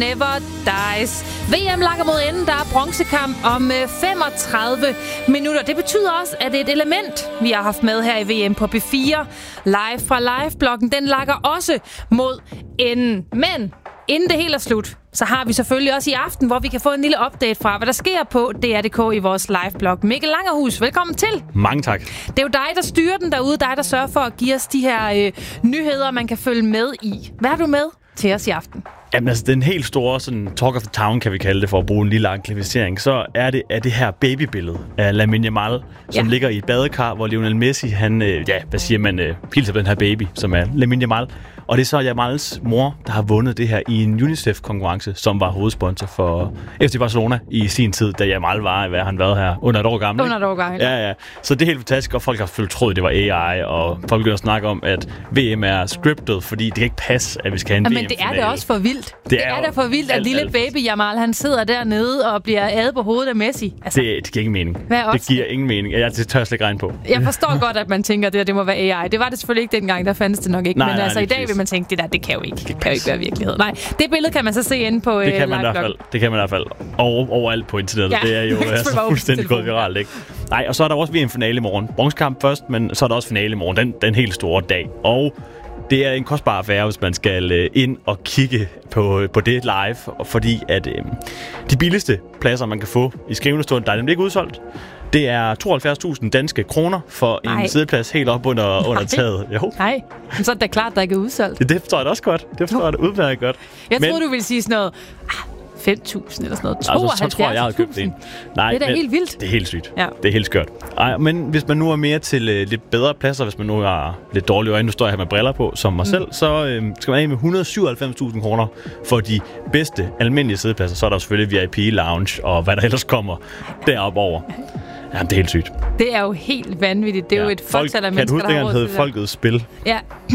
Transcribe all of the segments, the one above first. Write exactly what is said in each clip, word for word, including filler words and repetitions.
Never Dies. V M lakker mod enden. Der er bronzekamp om femogtredive minutter. Det betyder også, at et element, vi har haft med her i V M på B fire, live fra Live-bloggen, den lakker også mod enden. Men inden det helt er slut, så har vi selvfølgelig også i aften, hvor vi kan få en lille update fra, hvad der sker på D R punktum d k i vores live-blog. Mikkel Langerhus, velkommen til. Mange tak. Det er jo dig, der styrer den derude, dig, der sørger for at give os de her øh, nyheder, man kan følge med i. Hvad har du med til os i aften? Jamen altså, den helt store sådan, talk of the town, kan vi kalde det, for at bruge en lille anglificering, så er det, er det her babybillede af Lamine Yamal, som ja. ligger i et badekar, hvor Lionel Messi, han, øh, ja, hvad siger man, øh, hilser på den her baby, som er Lamine Yamal. Og det er så Yamals mor, der har vundet det her i en UNICEF-konkurrence, som var hovedsponsor for F C Barcelona i sin tid, da Yamal var, hvad han været her, under et år gammel. Under et år gammel. Ja, ja. Så det er helt fantastisk, og folk har selvfølgelig troet, det var A I, og folk begynder at snakke om, at V M er scriptet, fordi det kan ikke passe, at vi skal have en ja, V M-finale. Men det er da også for vildt. Det, det er, er da for vildt, at alt, lille alt. baby Yamal, han sidder dernede og bliver adet på hovedet af Messi. Altså, det, det giver ingen mening. Det giver ingen mening. Jeg det tør jeg slet ikke regne på. Jeg forstår godt, at man tænker, at det, det må være A I. Det var det selvfølgelig ikke dengang, der fandtes det nok ikke. Nej, men nej, altså i dag vil man tænke, det der, det kan jo ikke, det kan jo ikke være virkelighed. Nej, det billede kan man så se inde på det kan man uh, i hvert fald. Det kan man i hvert fald. Over, overalt på internettet. Ja. Det er jo altså, fuldstændig gået viralt, ikke? Nej, og så er der også V M-finale i morgen. Bronzekamp først, men så er der også finale i morgen. Den, den helt store dag. Og det er en kostbar affære, hvis man skal øh, ind og kigge på, på det live, fordi at øh, de billigste pladser, man kan få i skrivende stund, der er nemlig ikke udsolgt. Det er tooghalvfjerds tusind danske kroner for en Nej. sideplads helt op under, under taget. Jo. Nej, men så er det da klart, der ikke er udsolgt. Det, det forstår jeg også godt. Det forstår jeg udmærket godt. Jeg men, troede, du ville sige sådan noget fem tusind eller sådan noget. tooghalvfjerds tusind. Altså, så tror jeg, jeg havde købt en. Nej, det er da men, helt vildt. Det er helt sygt. Ja. Det er helt skørt. Ej, men hvis man nu er mere til uh, lidt bedre pladser, hvis man nu har lidt dårlige øjne, nu står jeg her med briller på, som mig mm. selv, så øh, skal man af med et hundrede og syvoghalvfems tusind kroner for de bedste almindelige sidepladser. Så er der selvfølgelig V I P lounge og hvad der ellers kommer deroppe over. Jamen, det er helt sygt. Det er jo helt vanvittigt. Det er ja. jo et folketal af mennesker, der har råd til det. Kan du huske, det hed Folkets Spil? Ja,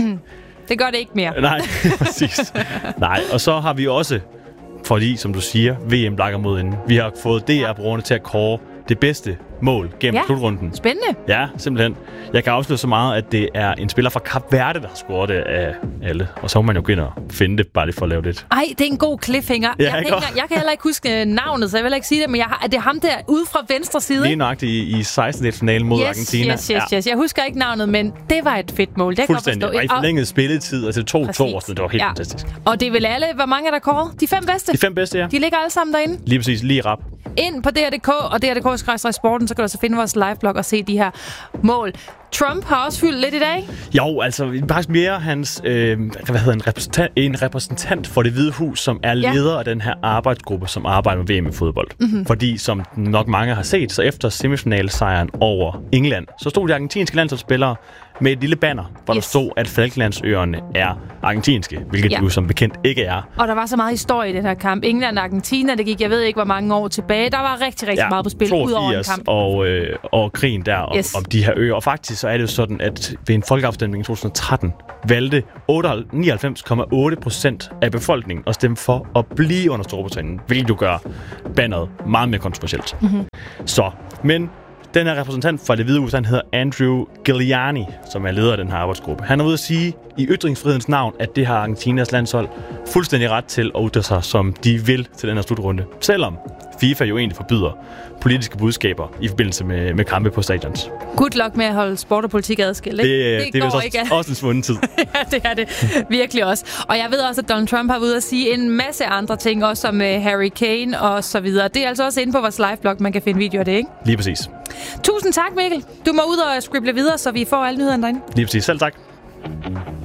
det gør det ikke mere. Nej, præcis. Nej, og så har vi også, fordi, som du siger, V M lakker mod enden. Vi har fået D R-brugerne til at kåre det bedste mål gennem ja. slutrunden. Spændende. Ja, simpelthen. Jeg kan afsløre så meget, at det er en spiller fra Kap Verde, der har scoret det af alle. Og så må man jo gå ind og finde det, bare lige for at lave det. Ej, det er en god cliffhanger. Ja, jeg, kan ikke, jeg kan heller ikke huske navnet, så jeg vil ikke sige det, men jeg har, det er ham der ude fra venstre side. Lige nøjagtigt i, i seksten-finalen mod yes, Argentina. Yes, yes, yes. Jeg husker ikke navnet, men det var et fedt mål. Det fuldstændig. Og i forlænget spilletid, altså to to år, det var helt ja. fantastisk. Og det er vel alle, hvor mange er der kåret? De fem bedste? De fem bedste, ja. De ligger alle sammen derinde? Lige præcis, lige rap. Ind på D R punktum d k og D R punktum d k sporten, så kan du så finde vores liveblog og se de her mål. Trump har også fyldt lidt i dag. Jo, altså faktisk mere hans øh, hvad hedder en repræsentant, en repræsentant for Det Hvide Hus, som er leder ja. af den her arbejdsgruppe, som arbejder med V M i fodbold. Mm-hmm. Fordi som nok mange har set, så efter semifinalsejren over England, så stod de argentinske landsholdsspillere med et lille banner, hvor yes. der stod, at Falklandsøerne er argentinske, hvilket ja. de jo som bekendt ikke er. Og der var så meget historie i den her kamp. England og Argentina, det gik, jeg ved ikke, hvor mange år tilbage. Der var rigtig, rigtig ja, meget på spil ud over en kamp. Og, øh, og krigen der om, yes. om de her øer. Og faktisk så er det jo sådan, at ved en folkeafstemning i to tusind og tretten valgte nioghalvfems komma otte procent af befolkningen at stemme for at blive under Storbritannien, hvilket jo gør banneret meget mere kontroversielt. Mm-hmm. Så, men den her repræsentant fra Det Hvide Hus, han hedder Andrew Giuliani, som er leder af den her arbejdsgruppe. Han er ude at sige i ytringsfrihedens navn, at det har Argentinas landshold fuldstændig ret til at ytre sig, som de vil til den her slutrunde. Selvom FIFA jo egentlig forbyder politiske budskaber i forbindelse med, med kampe på stadions. Good luck med at holde sport og politik adskilt. Det, det, det, det går er også, ikke. også en svunden tid. Ja, det er det virkelig også. Og jeg ved også, at Donald Trump har været ude at sige en masse andre ting, også som Harry Kane og så videre. Det er altså også inde på vores liveblog, man kan finde videoer af det, ikke? Lige præcis. Tusind tak, Mikkel. Du må ud og scribble videre, så vi får alle nyhederne derinde. Lige præcis. Selv tak.